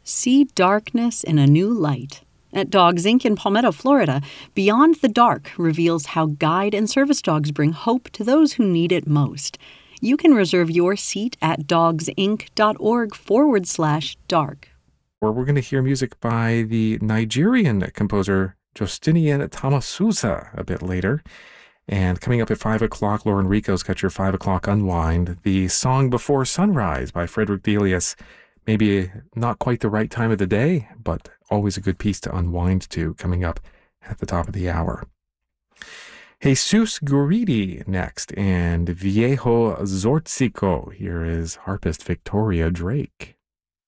See darkness in a new light. At Dogs Inc. in Palmetto, Florida, Beyond the Dark reveals how guide and service dogs bring hope to those who need it most. You can reserve your seat at dogsinc.org/dark. Or we're going to hear music by the Nigerian composer Justinian Tamasusa a bit later. And coming up at 5 o'clock, Lauren Rico's got your 5 o'clock unwind. The Song Before Sunrise by Frederick Delius. Maybe not quite the right time of the day, but always a good piece to unwind to, coming up at the top of the hour. Jesus Guridi next, and Viejo Zortzico. Here is harpist Victoria Drake.